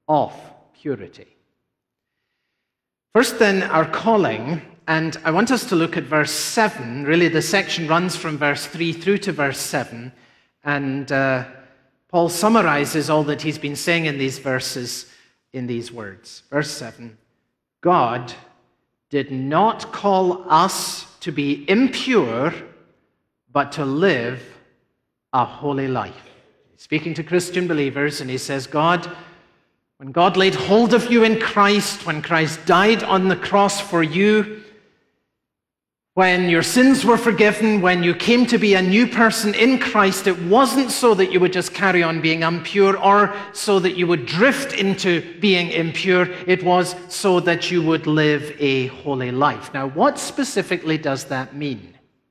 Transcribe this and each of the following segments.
of purity. First then, our calling, and I want us to look at verse 7. Really, the section runs from verse 3 through to verse 7, and Paul summarizes all that he's been saying in these verses in these words. Verse 7, God did not call us to be impure, but to live a holy life. He's speaking to Christian believers, and he says, when God laid hold of you in Christ, when Christ died on the cross for you, when your sins were forgiven, when you came to be a new person in Christ, it wasn't so that you would just carry on being impure or so that you would drift into being impure. It was so that you would live a holy life. Now, what specifically does that mean?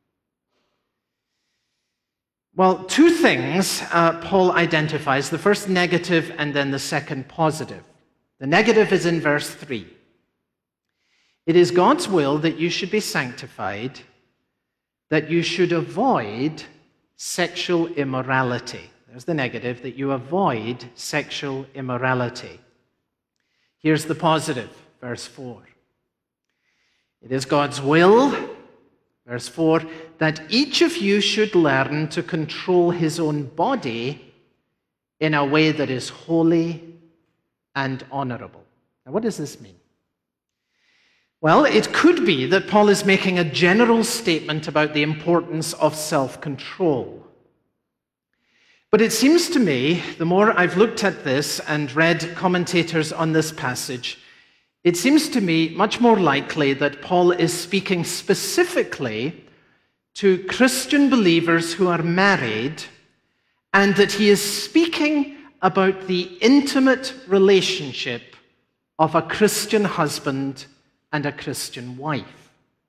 Well, two things Paul identifies, the first negative and then the second positive. The negative is in verse 3. It is God's will that you should be sanctified, that you should avoid sexual immorality. There's the negative, that you avoid sexual immorality. Here's the positive, verse 4. It is God's will, verse 4, that each of you should learn to control his own body in a way that is holy and honorable. Now, what does this mean? Well, it could be that Paul is making a general statement about the importance of self-control. But it seems to me, the more I've looked at this and read commentators on this passage, it seems to me much more likely that Paul is speaking specifically to Christian believers who are married, and that he is speaking about the intimate relationship of a Christian husband and a Christian wife.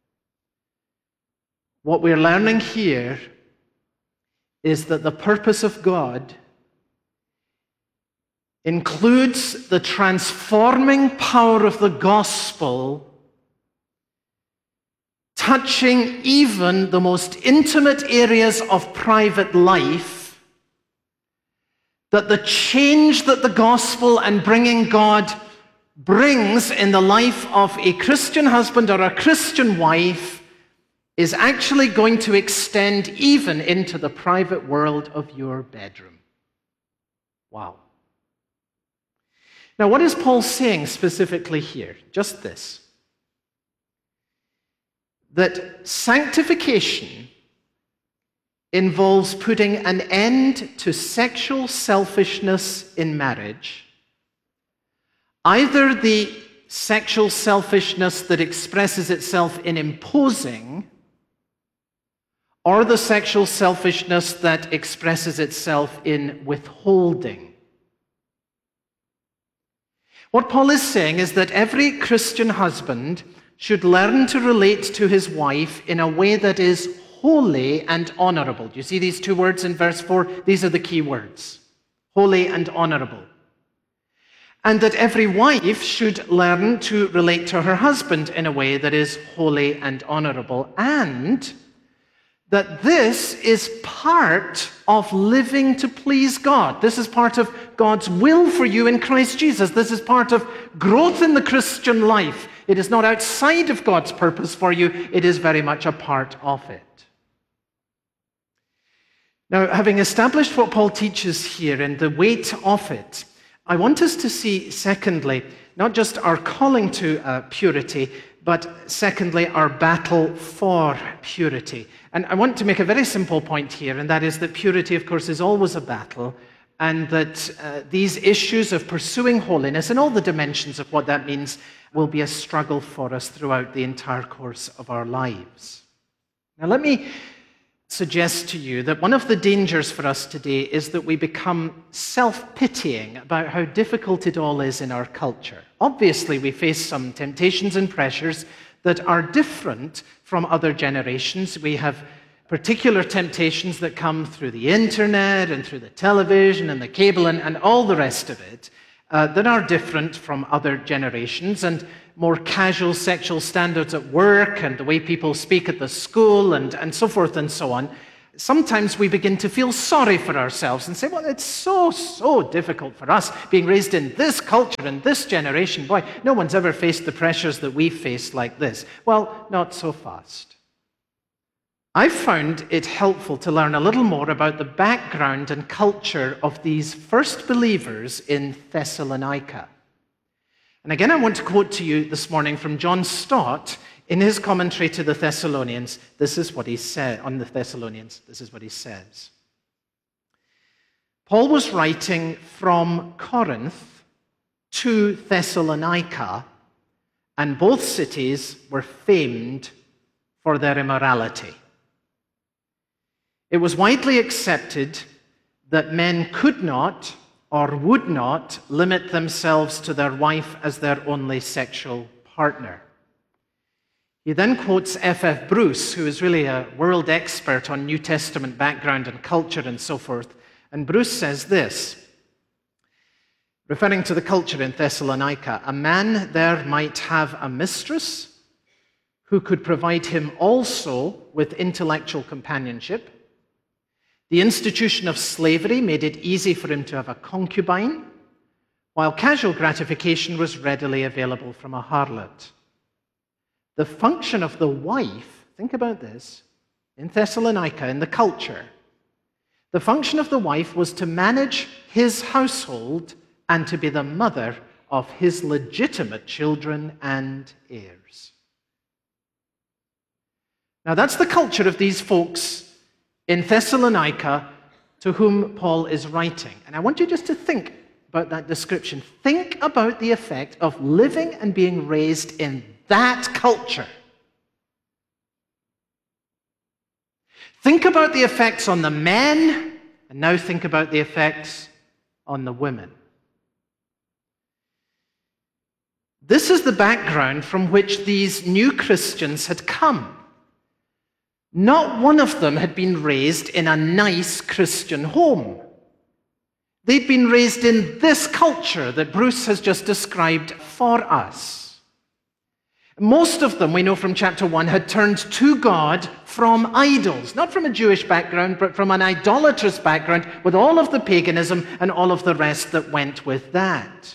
What we're learning here is that the purpose of God includes the transforming power of the gospel, touching even the most intimate areas of private life, that the change that the gospel and bringing God brings in the life of a Christian husband or a Christian wife is actually going to extend even into the private world of your bedroom. Wow. Now, what is Paul saying specifically here? Just this. That sanctification involves putting an end to sexual selfishness in marriage, either the sexual selfishness that expresses itself in imposing, or the sexual selfishness that expresses itself in withholding. What Paul is saying is that every Christian husband should learn to relate to his wife in a way that is holy and honorable. Do you see these two words in verse 4? These are the key words. Holy and honorable. And that every wife should learn to relate to her husband in a way that is holy and honorable. And that this is part of living to please God. This is part of God's will for you in Christ Jesus. This is part of growth in the Christian life. It is not outside of God's purpose for you. It is very much a part of it. Now, having established what Paul teaches here and the weight of it, I want us to see, secondly, not just our calling to purity, but secondly, our battle for purity. And I want to make a very simple point here, and that is that purity, of course, is always a battle, and that these issues of pursuing holiness and all the dimensions of what that means will be a struggle for us throughout the entire course of our lives. Now, let me suggest to you that one of the dangers for us today is that we become self-pitying about how difficult it all is in our culture. Obviously, we face some temptations and pressures that are different from other generations. We have particular temptations that come through the internet and through the television and the cable and all the rest of it that are different from other generations, and more casual sexual standards at work and the way people speak at the school and so forth and so on. sometimes we begin to feel sorry for ourselves and say, well, it's so difficult for us being raised in this culture and this generation. Boy, no one's ever faced the pressures that we face like this. Well, not so fast. I've found it helpful to learn a little more about the background and culture of these first believers in Thessalonica. And again, I want to quote to you this morning from John Stott in his commentary to the Thessalonians. This is what he said on the Thessalonians. This is what he says. Paul was writing from Corinth to Thessalonica, and both cities were famed for their immorality. It was widely accepted that men could not or would not limit themselves to their wife as their only sexual partner. He then quotes F.F. Bruce, who is really a world expert on New Testament background and culture and so forth. And Bruce says this, referring to the culture in Thessalonica, a man there might have a mistress who could provide him also with intellectual companionship. The institution of slavery made it easy for him to have a concubine, while casual gratification was readily available from a harlot. The function of the wife, think about this, in Thessalonica, in the culture, the function of the wife was to manage his household and to be the mother of his legitimate children and heirs. Now that's the culture of these folks in Thessalonica to whom Paul is writing. And I want you just to think about that description. Think about the effect of living and being raised in that culture. Think about the effects on the men, and now think about the effects on the women. This is the background from which these new Christians had come. Not one of them had been raised in a nice Christian home. They'd been raised in this culture that Bruce has just described for us. Most of them, we know from chapter 1, had turned to God from idols, not from a Jewish background, but from an idolatrous background with all of the paganism and all of the rest that went with that.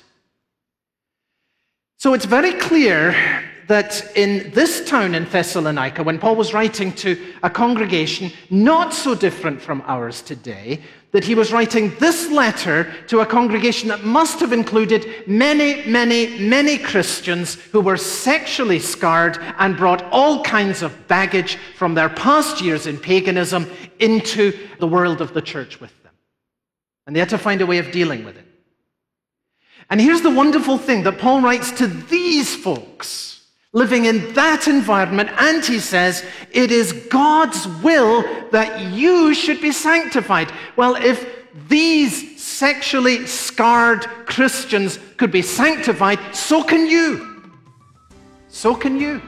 So it's very clear that in this town in Thessalonica, when Paul was writing to a congregation not so different from ours today, that he was writing this letter to a congregation that must have included many Christians who were sexually scarred and brought all kinds of baggage from their past years in paganism into the world of the church with them. And they had to find a way of dealing with it. And here's the wonderful thing, that Paul writes to these folks living in that environment, and he says, it is God's will that you should be sanctified. Well, if these sexually scarred Christians could be sanctified, so can you. So can you.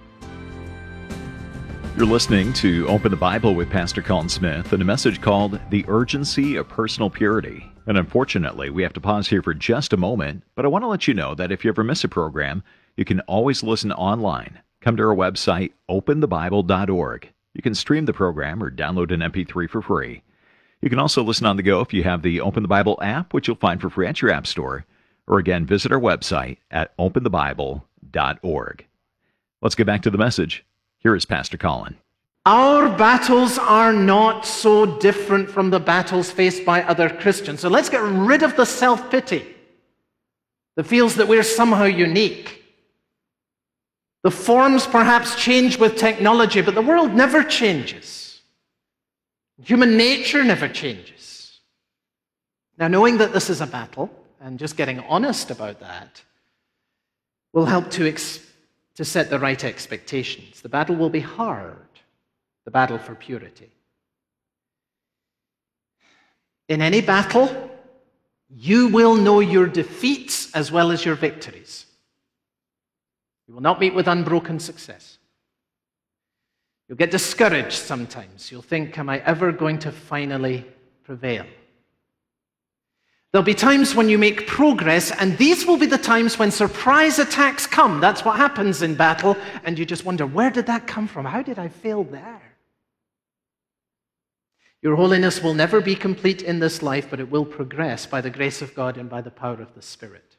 You're listening to Open the Bible with Pastor Colin Smith and a message called The Urgency of Personal Purity. And unfortunately, we have to pause here for just a moment, but I want to let you know that if you ever miss a program, you can always listen online. Come to our website, openthebible.org. You can stream the program or download an MP3 for free. You can also listen on the go if you have the Open the Bible app, which you'll find for free at your app store. Or again, visit our website at openthebible.org. Let's get back to the message. Here is Pastor Colin. Our battles are not so different from the battles faced by other Christians. So let's get rid of the self-pity that feels that we're somehow unique. The forms perhaps change with technology, but the world never changes. Human nature never changes. Now, knowing that this is a battle, and just getting honest about that, will help to set the right expectations. The battle will be hard, the battle for purity. In any battle, you will know your defeats as well as your victories. You will not meet with unbroken success. You'll get discouraged sometimes. You'll think, am I ever going to finally prevail? There'll be times when you make progress, and these will be the times when surprise attacks come. That's what happens in battle, and you just wonder, where did that come from? How did I fail there? Your holiness will never be complete in this life, but it will progress by the grace of God and by the power of the Spirit.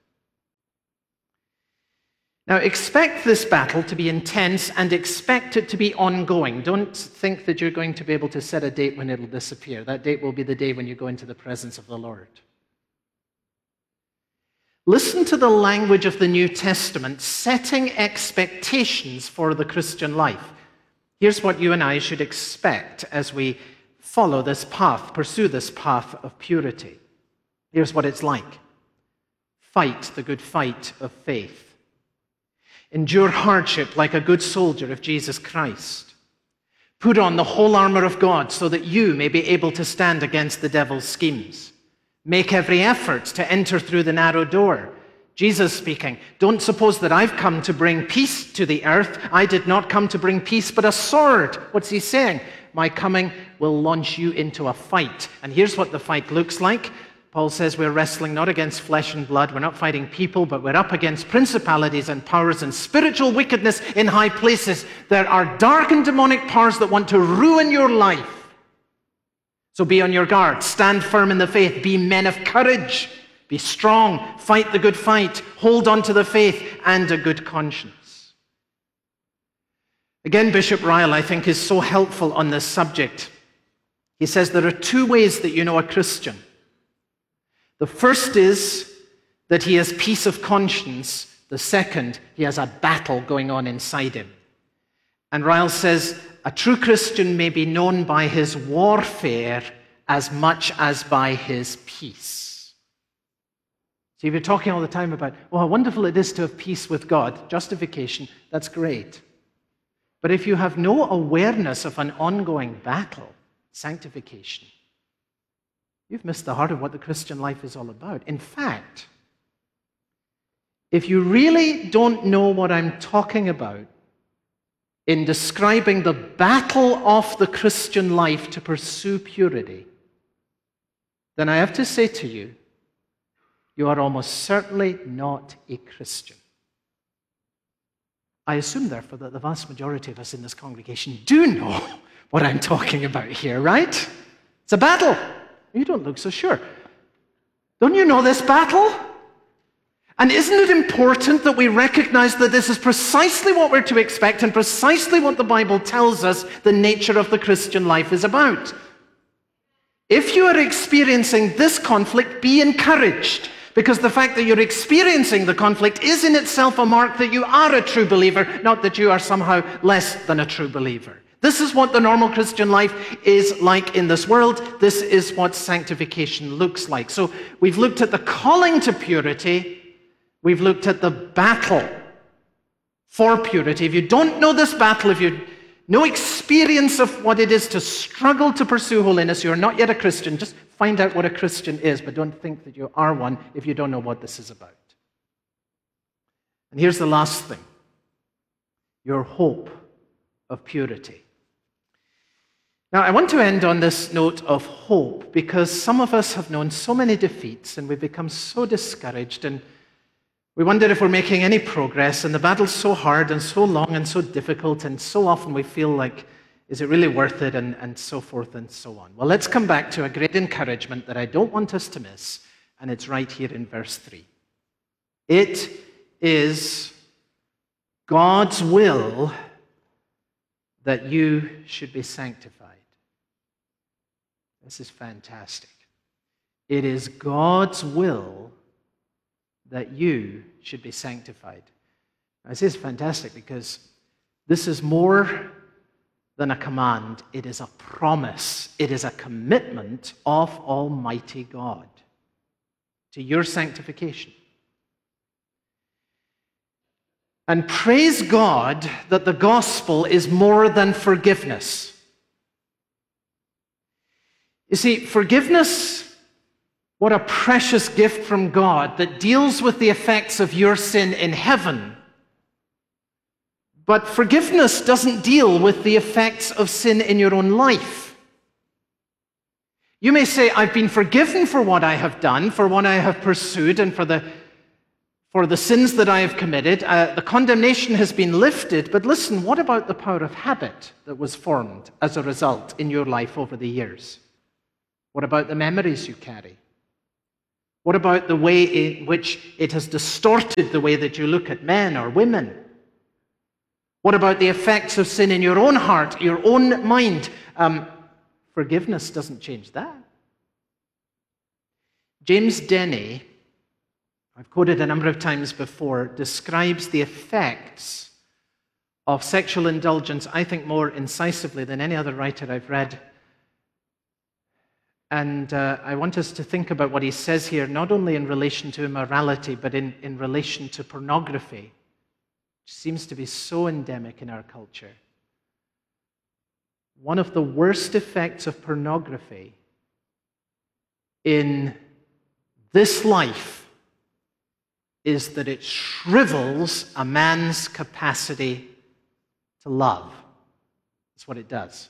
Now, expect this battle to be intense and expect it to be ongoing. Don't think that you're going to be able to set a date when it'll disappear. That date will be the day when you go into the presence of the Lord. Listen to the language of the New Testament, setting expectations for the Christian life. Here's what you and I should expect as we follow this path, pursue this path of purity. Here's what it's like. Fight the good fight of faith. Endure hardship like a good soldier of Jesus Christ. Put on the whole armor of God so that you may be able to stand against the devil's schemes. Make every effort to enter through the narrow door. Jesus speaking, don't suppose that I've come to bring peace to the earth. I did not come to bring peace, but a sword. What's he saying? My coming will launch you into a fight. And here's what the fight looks like. Paul says we're wrestling not against flesh and blood. We're not fighting people, but we're up against principalities and powers and spiritual wickedness in high places. There are dark and demonic powers that want to ruin your life. So be on your guard. Stand firm in the faith. Be men of courage. Be strong. Fight the good fight. Hold on to the faith and a good conscience. Again, Bishop Ryle, I think, is so helpful on this subject. He says there are two ways that you know a Christian. The first is that he has peace of conscience. The second, he has a battle going on inside him. And Ryle says, a true Christian may be known by his warfare as much as by his peace. See, we're talking all the time about, oh, how wonderful it is to have peace with God, justification, that's great. But if you have no awareness of an ongoing battle, sanctification, you've missed the heart of what the Christian life is all about. In fact, if you really don't know what I'm talking about in describing the battle of the Christian life to pursue purity, then I have to say to you, you are almost certainly not a Christian. I assume, therefore, that the vast majority of us in this congregation do know what I'm talking about here, right? It's a battle. You don't look so sure. Don't you know this battle? And isn't it important that we recognize that this is precisely what we're to expect and precisely what the Bible tells us the nature of the Christian life is about? If you are experiencing this conflict, be encouraged, because the fact that you're experiencing the conflict is in itself a mark that you are a true believer, not that you are somehow less than a true believer. This is what the normal Christian life is like in this world. This is what sanctification looks like. So we've looked at the calling to purity. We've looked at the battle for purity. If you don't know this battle, if you no experience of what it is to struggle to pursue holiness, you're not yet a Christian. Just find out what a Christian is, but don't think that you are one if you don't know what this is about. And here's the last thing. Your hope of purity. Now, I want to end on this note of hope because some of us have known so many defeats and we've become so discouraged and we wonder if we're making any progress, and the battle's so hard and so long and so difficult, and so often we feel like, is it really worth it, and so forth and so on. Well, let's come back to a great encouragement that I don't want us to miss, and it's right here in verse 3. It is God's will that you should be sanctified. This is fantastic. It is God's will that you should be sanctified. Now, this is fantastic because this is more than a command. It is a promise. It is a commitment of Almighty God to your sanctification. And praise God that the gospel is more than forgiveness. You see, forgiveness, what a precious gift from God that deals with the effects of your sin in heaven. But forgiveness doesn't deal with the effects of sin in your own life. You may say, I've been forgiven for what I have done, for what I have pursued, and for the sins that I have committed. The condemnation has been lifted, but listen, what about the power of habit that was formed as a result in your life over the years? What about the memories you carry? What about the way in which it has distorted the way that you look at men or women? What about the effects of sin in your own heart, your own mind? Forgiveness doesn't change that. James Denney, I've quoted a number of times before, describes the effects of sexual indulgence, I think, more incisively than any other writer I've read. And I want us to think about what he says here, not only in relation to immorality, but in relation to pornography, which seems to be so endemic in our culture. One of the worst effects of pornography in this life is that it shrivels a man's capacity to love. That's what it does.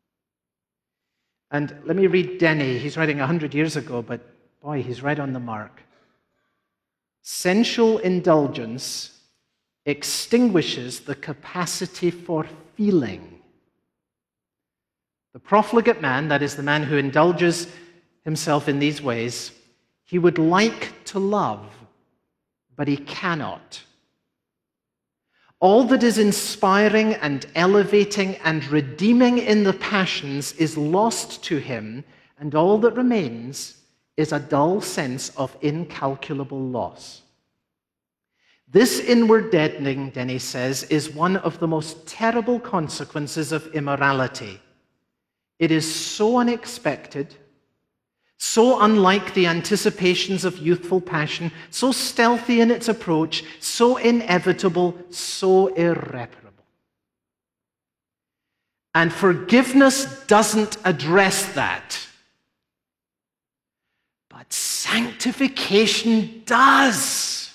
And let me read Denney. He's writing 100 years ago, but boy, he's right on the mark. Sensual indulgence extinguishes the capacity for feeling. The profligate man, that is the man who indulges himself in these ways, he would like to love, but he cannot. All that is inspiring and elevating and redeeming in the passions is lost to him, and all that remains is a dull sense of incalculable loss. This inward deadening, Denney says, is one of the most terrible consequences of immorality. It is so unexpected, so unlike the anticipations of youthful passion, so stealthy in its approach, so inevitable, so irreparable. And forgiveness doesn't address that. But sanctification does.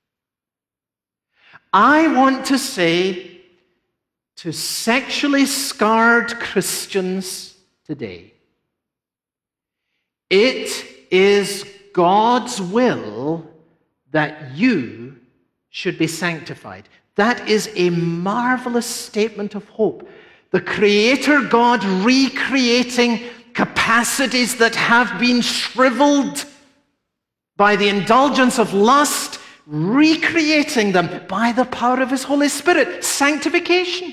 I want to say to sexually scarred Christians today, it is God's will that you should be sanctified. That is a marvelous statement of hope. The Creator God recreating capacities that have been shriveled by the indulgence of lust, recreating them by the power of His Holy Spirit. Sanctification.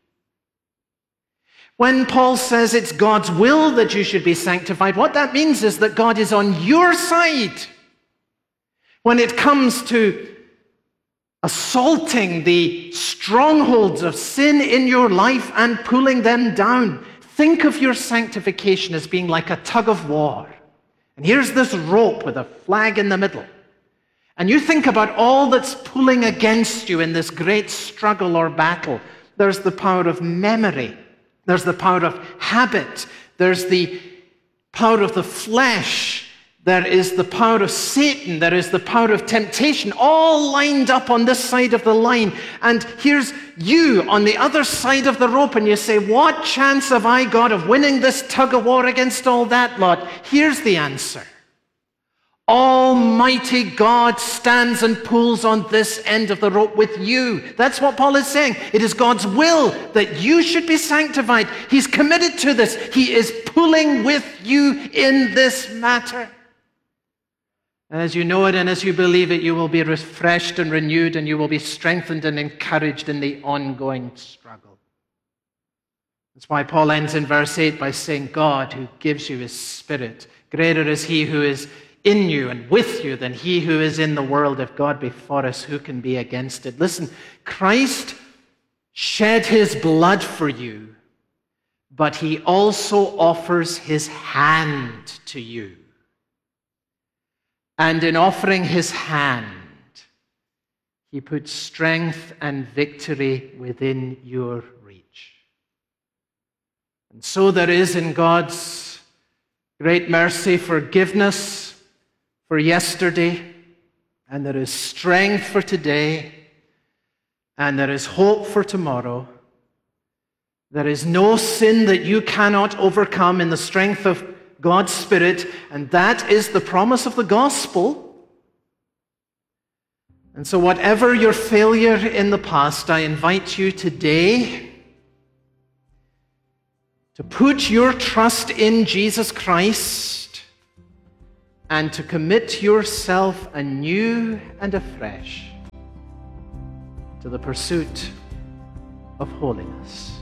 When Paul says it's God's will that you should be sanctified, what that means is that God is on your side when it comes to assaulting the strongholds of sin in your life and pulling them down. Think of your sanctification as being like a tug of war. And here's this rope with a flag in the middle. And you think about all that's pulling against you in this great struggle or battle. There's the power of memory. There's the power of habit. There's the power of the flesh. There is the power of Satan. There is the power of temptation, all lined up on this side of the line. And here's you on the other side of the rope, and you say, what chance have I got of winning this tug of war against all that lot? Here's the answer. Almighty God stands and pulls on this end of the rope with you. That's what Paul is saying. It is God's will that you should be sanctified. He's committed to this. He is pulling with you in this matter. And as you know it and as you believe it, you will be refreshed and renewed, and you will be strengthened and encouraged in the ongoing struggle. That's why Paul ends in verse 8 by saying, God who gives you His Spirit, greater is He who is in you and with you than he who is in the world. If God be for us, who can be against it? Listen, Christ shed His blood for you, but He also offers His hand to you. And in offering His hand, He puts strength and victory within your reach. And so there is in God's great mercy forgiveness for yesterday, and there is strength for today, and there is hope for tomorrow. There is no sin that you cannot overcome in the strength of God's Spirit, and that is the promise of the gospel. And so whatever your failure in the past, I invite you today to put your trust in Jesus Christ and to commit yourself anew and afresh to the pursuit of holiness.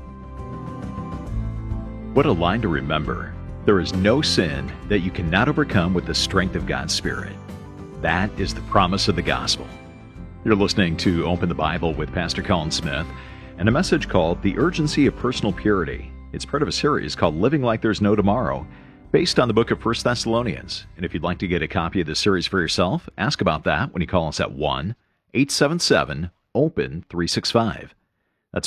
What a line to remember. There is no sin that you cannot overcome with the strength of God's Spirit. That is the promise of the gospel. You're listening to Open the Bible with Pastor Colin Smith and a message called The Urgency of Personal Purity. It's part of a series called Living Like There's No Tomorrow, based on the book of 1 Thessalonians. And if you'd like to get a copy of this series for yourself, ask about that when you call us at 1-877-OPEN-365. That's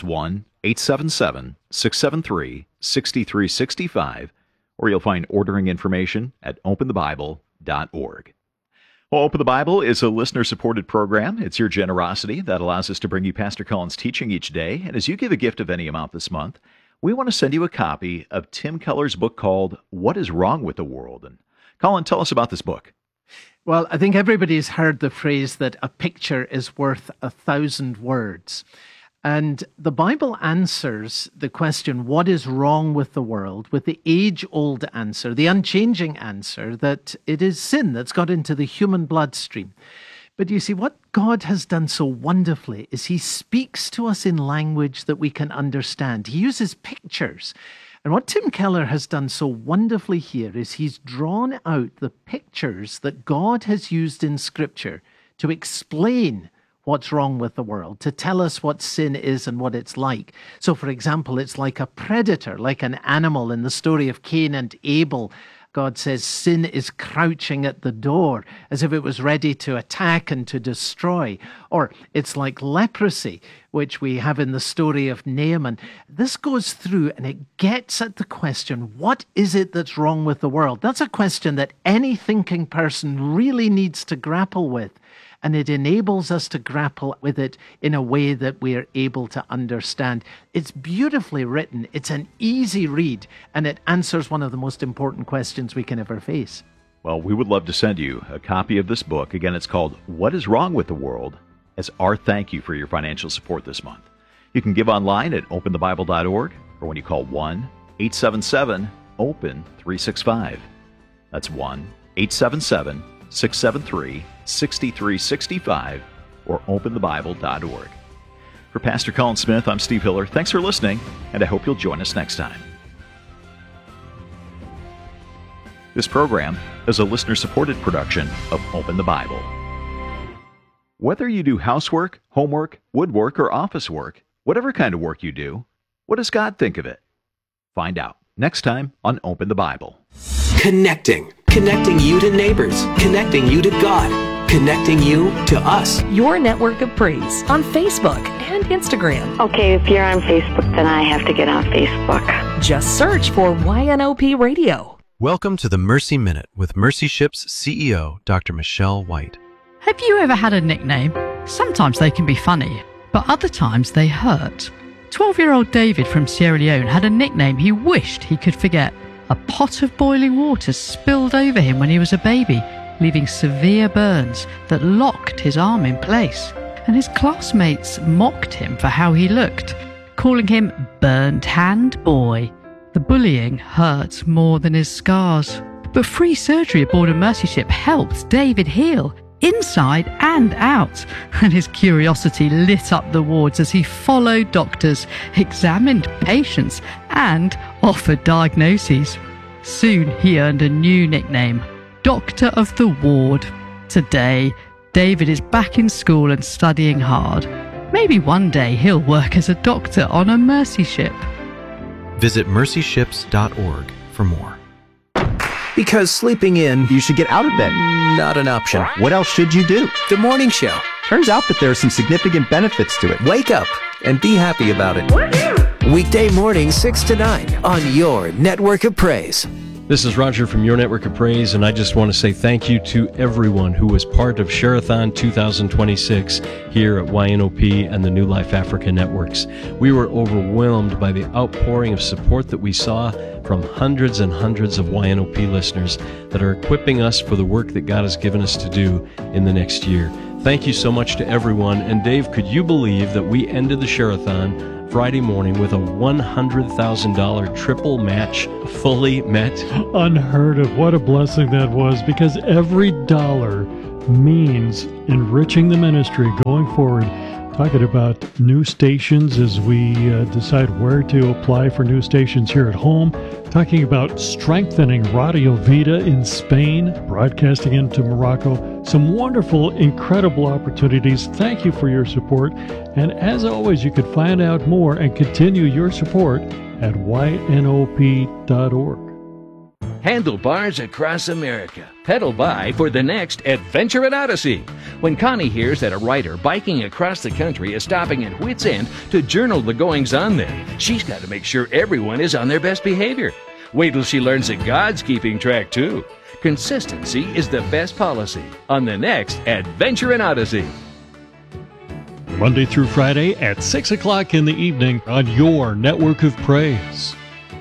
1-877-673-6365, or you'll find ordering information at openthebible.org. Well, Open the Bible is a listener-supported program. It's your generosity that allows us to bring you Pastor Colin's teaching each day. And as you give a gift of any amount this month, we want to send you a copy of Tim Keller's book called What is Wrong with the World? And Colin, tell us about this book. Well, I think everybody's heard the phrase that a picture is worth 1,000 words. And the Bible answers the question, what is wrong with the world, with the age-old answer, the unchanging answer that it is sin that's got into the human bloodstream. But you see, what God has done so wonderfully is he speaks to us in language that we can understand. He uses pictures. And what Tim Keller has done so wonderfully here is he's drawn out the pictures that God has used in Scripture to explain what's wrong with the world, to tell us what sin is and what it's like. So, for example, it's like a predator, like an animal in the story of Cain and Abel. God says sin is crouching at the door as if it was ready to attack and to destroy. Or it's like leprosy, which we have in the story of Naaman. This goes through and it gets at the question, what is it that's wrong with the world? That's a question that any thinking person really needs to grapple with. And it enables us to grapple with it in a way that we are able to understand. It's beautifully written, it's an easy read, and it answers one of the most important questions we can ever face. Well, we would love to send you a copy of this book. Again, it's called What is Wrong with the World? As our thank you for your financial support this month. You can give online at openthebible.org or when you call 1-877-OPEN-365. That's 1-877-673-6365 or openthebible.org. For Pastor Colin Smith, I'm Steve Hiller. Thanks for listening, and I hope you'll join us next time. This program is a listener-supported production of Open the Bible. Whether you do housework, homework, woodwork, or office work, whatever kind of work you do, what does God think of it? Find out next time on Open the Bible. Connecting you to neighbors, connecting you to God, connecting you to us. Your network of praise on Facebook and Instagram. Okay, if you're on Facebook, then I have to get on Facebook. Just search for YNOP Radio. Welcome to the Mercy Minute with Mercy Ship's CEO, Dr. Michelle White. Have you ever had a nickname? Sometimes they can be funny, but other times they hurt. 12-year-old David from Sierra Leone had a nickname he wished he could forget. A pot of boiling water spilled over him when he was a baby, leaving severe burns that locked his arm in place. And his classmates mocked him for how he looked, calling him Burnt Hand Boy. The bullying hurt more than his scars. But free surgery aboard a Mercy ship helped David heal, inside and out, and his curiosity lit up the wards as he followed doctors, examined patients, and offered diagnoses. Soon he earned a new nickname, Doctor of the Ward. Today, David is back in school and studying hard. Maybe one day he'll work as a doctor on a Mercy ship. Visit mercyships.org for more. Because sleeping in, You should get out of bed. not an option. What else should you do? The morning show. Turns out that there are some significant benefits to it. Wake up and be happy about it. Weekday morning 6 to 9 on your network of praise. This is Roger from Your Network of Praise, and I just want to say thank you to everyone who was part of Share-a-thon 2026 here at YNOP and the New Life Africa networks. We were overwhelmed by the outpouring of support that we saw from hundreds and hundreds of YNOP listeners that are equipping us for the work that God has given us to do in the next year. Thank you so much to everyone. And Dave, could you believe that we ended the Share-a-thon Friday morning with a $100,000 triple match fully met. Unheard of. What a blessing that was, because every dollar means enriching the ministry going forward. Talking about new stations as we decide where to apply for new stations here at home. Talking about strengthening Radio Vida in Spain, broadcasting into Morocco. Some wonderful, incredible opportunities. Thank you for your support. And as always, you can find out more and continue your support at ynop.org. Handlebars across America. Pedal by for the next Adventure at Odyssey. When Connie hears that a writer biking across the country is stopping at Whit's End to journal the goings-on there, she's got to make sure everyone is on their best behavior. Wait till she learns that God's keeping track, too. Consistency is the best policy on the next Adventure in Odyssey. Monday through Friday at 6 o'clock in the evening on your Network of Praise.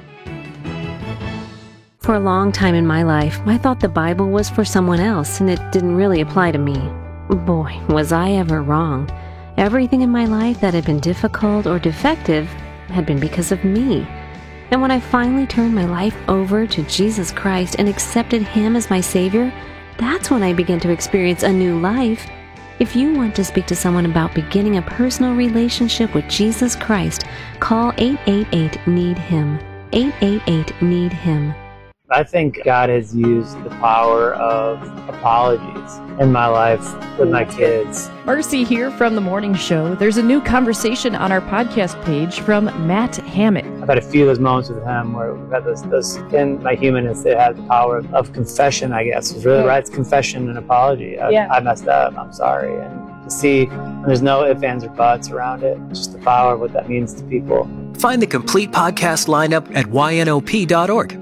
For a long time in my life, I thought the Bible was for someone else and it didn't really apply to me. Boy, was I ever wrong. Everything in my life that had been difficult or defective had been because of me. And when I finally turned my life over to Jesus Christ and accepted Him as my Savior, that's when I began to experience a new life. If you want to speak to someone about beginning a personal relationship with Jesus Christ, call 888-NEED-HIM. 888-NEED-HIM. I think God has used the power of apologies in my life with my kids. Marcy here from The Morning Show. There's a new conversation on our podcast page from Matt Hammett. I've had a few of those moments with him where we've had those in my humanness that had the power of confession, I guess. It's really right. It's confession and apology. I messed up. I'm sorry. And to see there's no ifs, ands, or buts around it, just the power of what that means to people. Find the complete podcast lineup at ynop.org.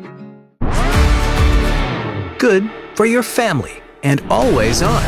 Good for your family and always on.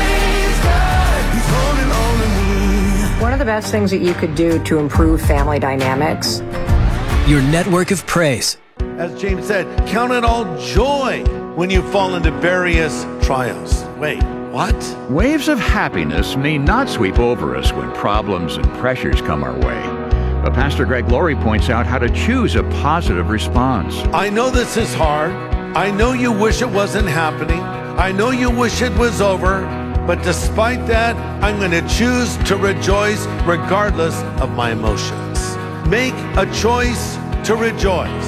One of the best things that you could do to improve family dynamics. Your network of praise. As James said, count it all joy when you fall into various trials. Wait, what? Waves of happiness may not sweep over us when problems and pressures come our way. But Pastor Greg Laurie points out how to choose a positive response. I know this is hard. I know you wish it wasn't happening. I know you wish it was over. But despite that, I'm going to choose to rejoice regardless of my emotions. Make a choice to rejoice.